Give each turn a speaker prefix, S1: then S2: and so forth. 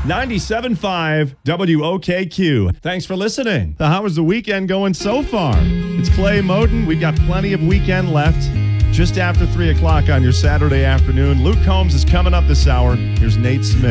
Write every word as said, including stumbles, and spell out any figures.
S1: ninety-seven point five W O K Q. Thanks for listening. How is the weekend going so far? It's Clay Moden. We've got plenty of weekend left. Just after three o'clock on your Saturday afternoon. Luke Combs is coming up this hour. Here's Nate Smith.